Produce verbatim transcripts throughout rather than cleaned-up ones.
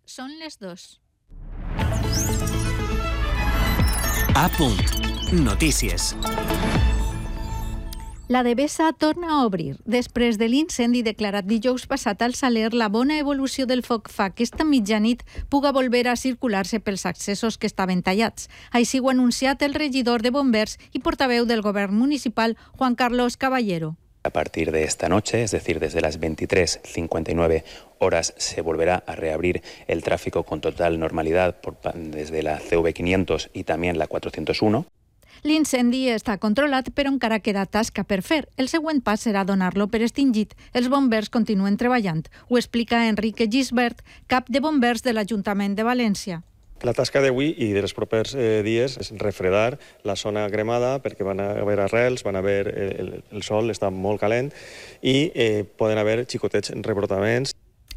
Són les dos. A punt. Notícies. La Devesa torna a obrir. Després de l'incendi declarat dijous passat al Saler, la bona evolució del foc fa que esta mitjanit puga volver a circular-se pels accessos que estaven tallats. Així ho ha anunciat el regidor de Bombers y portaveu del govern municipal, Juan Carlos Caballero. A partir de esta noche, es decir, desde las veintitrés cincuenta y nueve horas, se volverá a reabrir el tráfico con total normalidad por, desde la C V quinientos y también la cuatrocientos uno. L'incendi està controlat, però encara queda tasca per fer. El següent pas serà donar-lo per extingit. Els bombers continuen treballant. Ho explica Enrique Gisbert, cap de bombers de l'Ajuntament de València. La tasca d'avui i dels propers eh, dies és refredar la zona cremada perquè van haver arrels, van haver el, el sol està molt calent i eh, poden haver xicotets rebrotaments.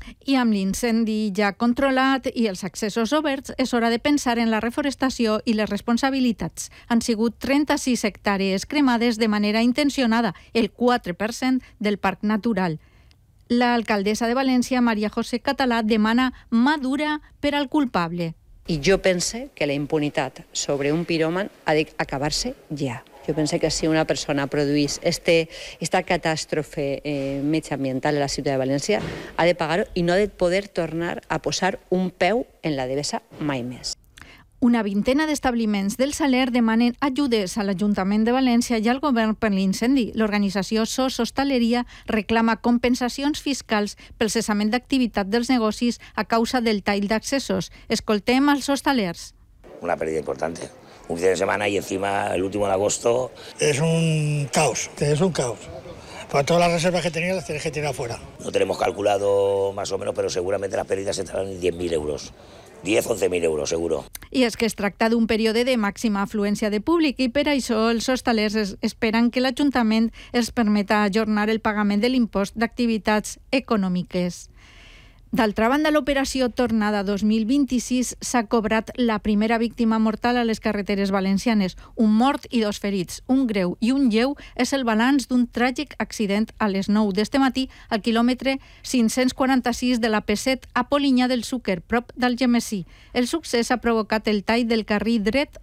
I amb l'incendi ja controlat i els accessos oberts, és hora de pensar en la reforestació i les responsabilitats. Han sigut trenta-sis hectàrees cremades de manera intencionada, el quatre per cent del parc natural. L'alcaldessa de València, Maria José Català, demana mà dura per al culpable. I jo pense que la impunitat sobre un piròman ha d'acabar-se ja. Jo pense que si una persona produís este, esta catàstrofe eh, mediambiental a la ciutat de València, ha de pagar-ho i no ha de poder tornar a posar un peu en la Devesa mai més. Una vintena d'establiments del Saler demanen ajudes a l'Ajuntament de València i al govern per l'incendi. L'organització SOS Hostaleria reclama compensacions fiscals pel cessament d'activitat dels negocis a causa del tall d'accessos. Escoltem als hostalers. Una pérdida importante. Un fin de semana y encima el último de agosto. Es un caos, es un caos. Para todas las reservas que tenía las tienes que tirar fuera. No tenemos calculado más o menos, pero seguramente las pérdidas estarán en diez mil euros. diez a once mil euros, seguro. I és que es tracta d'un període de màxima afluència de públic i per això els hostalers esperen que l'Ajuntament els permeta ajornar el pagament de l'impost d'activitats econòmiques. D'altra banda, l'operació Tornada dos mil vint-i-sis s'ha cobrat la primera víctima mortal a les carreteres valencianes. Un mort i dos ferits, un greu i un lleu, és el balanç d'un tràgic accident a les nou d'este matí al quilòmetre cinc-cents quaranta-sis de la P set a Polinyà del Xúquer, prop d'Algemesí. El succés ha provocat el tall del carril dret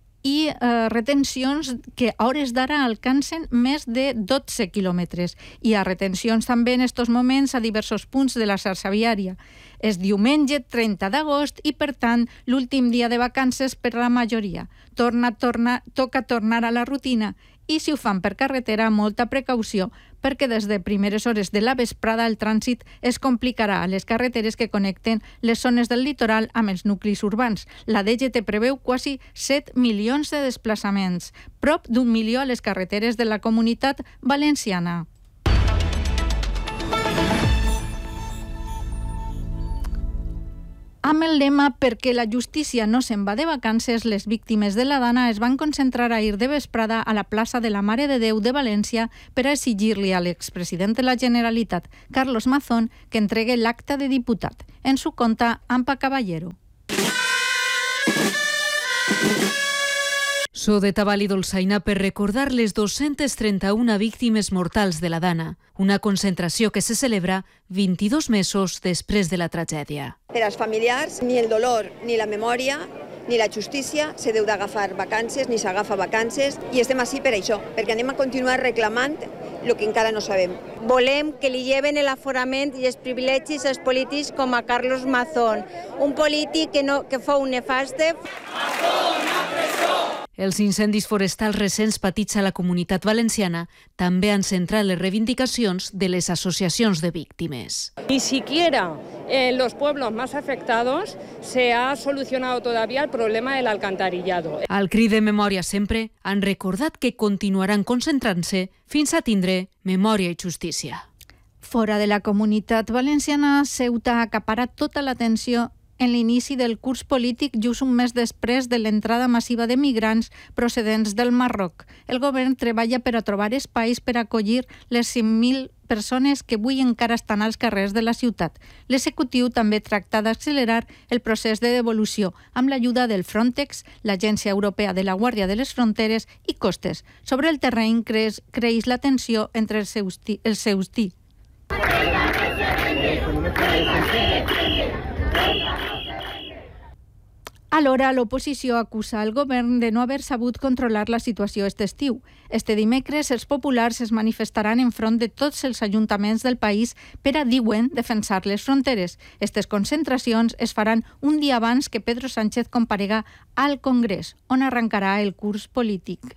i eh, retencions que a hores d'ara alcancen més de dotze quilòmetres. Hi ha retencions també en estos moments a diversos punts de la xarxa viària. És diumenge trenta d'agost i, per tant, l'últim dia de vacances per a la majoria. Torna, torna, toca tornar a la rutina i, si ho fan per carretera, molta precaució, perquè des de primeres hores de la vesprada el trànsit es complicarà a les carreteres que connecten les zones del litoral amb els nuclis urbans. La D G T preveu quasi set milions de desplaçaments, prop d'un milió a les carreteres de la Comunitat Valenciana. Amb el lema «Perquè la justícia no se'n va de vacances», les víctimes de la Dana es van concentrar ahir de vesprada a la plaça de la Mare de Déu de València per a exigir-li a l'expresident de la Generalitat, Carlos Mazón, que entregue l'acta de diputat. En su conta, Ampa Caballero. So de Tabal i Dolçaina per recordar les dos-centes trenta-una víctimes mortals de la Dana, una concentració que se celebra vint-i-dos mesos després de la tragèdia. Per als familiars, ni el dolor ni la memòria ni la justícia se deu d'agafar vacances, ni s'agafa vacances, i estem així per això, perquè anem a continuar reclamant el que encara no sabem. Volem que li lleven l'aforament i els privilegis als polítics com a Carlos Mazón, un polític que, no, que fou nefaste. Mazón, a presó! Els incendis forestals recents patits a la Comunitat Valenciana també han centrat les reivindicacions de les associacions de víctimes. Ni siquiera en los pueblos más afectados se ha solucionado todavía el problema del alcantarillado. Al crit de memòria sempre han recordat que continuaran concentrant-se fins a tindre memòria i justícia. Fora de la Comunitat Valenciana, Ceuta ha acaparat tota l'atenció en l'inici del curs polític just un mes després de l'entrada massiva de migrants procedents del Marroc. El govern treballa per a trobar espais per acollir les cinc mil persones que avui encara estan als carrers de la ciutat. L'executiu també tracta d'accelerar el procés de devolució amb l'ajuda del Frontex, l'Agència Europea de la Guàrdia de les Fronteres i Costes. Sobre el terreny creix, creix la tensió entre els seus tí. Els seus tí. Alhora, l'oposició acusa el govern de no haver sabut controlar la situació aquest estiu. Este dimecres, els populars es manifestaran enfront de tots els ajuntaments del país per a, diuen, defensar les fronteres. Estes concentracions es faran un dia abans que Pedro Sánchez comparega al Congrés, on arrencarà el curs polític.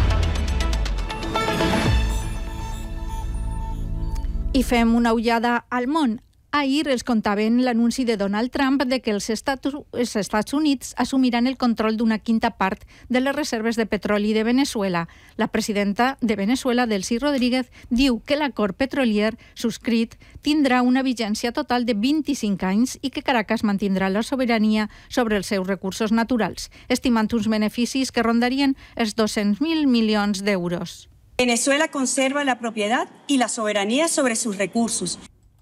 I fem una ullada al món. Ahir els contaven l'anunci de Donald Trump de que els Estats, els Estats Units assumiran el control d'una quinta part de les reserves de petroli de Venezuela. La presidenta de Venezuela, Delcy Rodríguez, diu que l'acord petrolier subscrit tindrà una vigència total de vint-i-cinc anys i que Caracas mantindrà la sobirania sobre els seus recursos naturals, estimant uns beneficis que rondarien els dos-cents mil milions d'euros. Venezuela conserva la propiedad y la soberanía sobre sus recursos.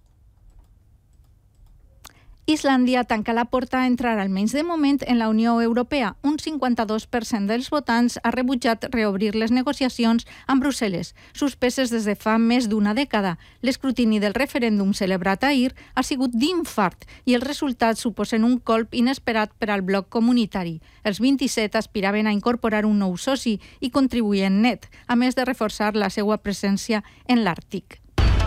Islàndia tanca la porta a entrar, almenys de moment, en la Unió Europea. Un cinquanta-dos per cent dels votants ha rebutjat reobrir les negociacions amb Brussel·les, suspeses des de fa més d'una dècada. L'escrutini del referèndum celebrat ahir ha sigut d'infart i els resultats suposen un colp inesperat per al bloc comunitari. Els vint-i-set aspiraven a incorporar un nou soci i contribuent net, a més de reforçar la seva presència en l'Àrtic.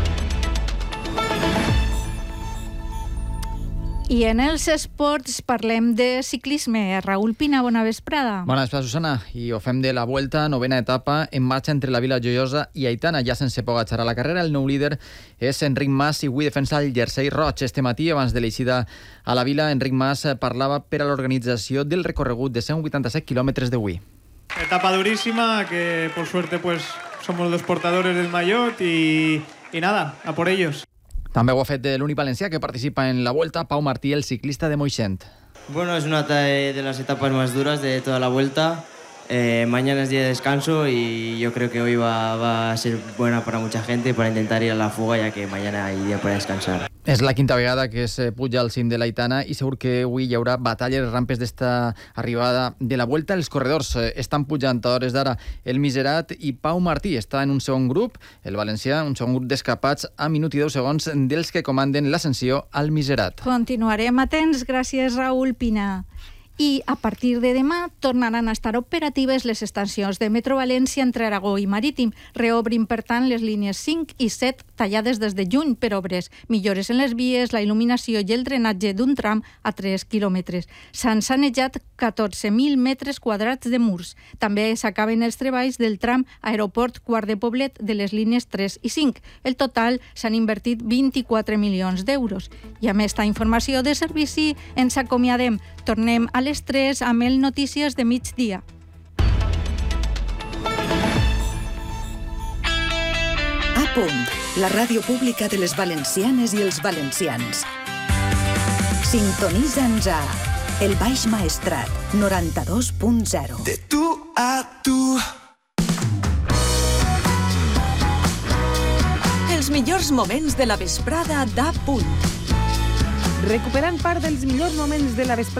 I en els esports parlem de ciclisme. Raúl Pina, bona vesprada. Bona vesprada, Susana. I ho fem de la Vuelta, novena etapa, en marxa entre la Vila Joiosa i Aitana, ja sense Pogačar a la carrera. El nou líder és Enric Mas i avui defensa el jersei roig. Este matí, abans de l'eixida a la Vila, Enric Mas parlava per a l'organització del recorregut de cent vuitanta-set quilòmetres d'avui. Etapa durísima, que por suerte pues somos los portadores del maillot y, y nada, a por ellos. També ho ha fet l'únic valencià que participa en la Vuelta, Pau Martí, el ciclista de Moixent. Bueno, es una de las etapas más duras de toda la Vuelta. Eh, mañana es día de descanso y yo creo que hoy va, va a ser buena para mucha gente para intentar ir a la fuga, ya que mañana hay día para descansar. És la quinta vegada que es puja al cim de l'Aitana i segur que avui hi haurà batalles rampes d'esta arribada de la Vuelta. Els corredors estan pujant a hores d'ara el Miserat i Pau Martí està en un segon grup, el valencià, un segon grup d'escapats a minut i deu segons dels que comanden l'ascensió al Miserat. Continuarem atents, gràcies Raúl Pina. I a partir de demà tornaran a estar operatives les estacions de Metro València entre Aragó i Marítim. Reobrin, per tant, les línies cinc i set tallades des de juny per obres, millores en les vies, la il·luminació i el drenatge d'un tram a tres quilòmetres. S'han sanejat catorze mil metres quadrats de murs. També s'acaben els treballs del tram Aeroport Quart de Poblet de les línies tres i cinc. El total s'han invertit vint-i-quatre milions d'euros. I amb esta informació de servici ens acomiadem. Tornem a les tres amb el Notícies de migdia. A punt, la ràdio pública de les valencianes i els valencians. Sintonitza'ns a El Baix Maestrat, noranta-dos punt zero. De tu a tu. Els millors moments de la vesprada d'A punt. Recuperant part dels millors moments de la vesprada